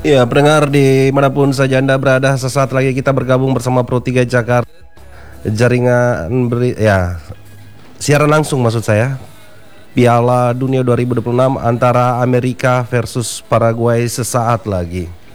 Ya, pendengar dimanapun saja Anda berada, sesaat lagi kita bergabung bersama Pro 3 Jakarta. Jaringan siaran langsung maksud saya. Piala Dunia 2026 antara Amerika versus Paraguay sesaat lagi.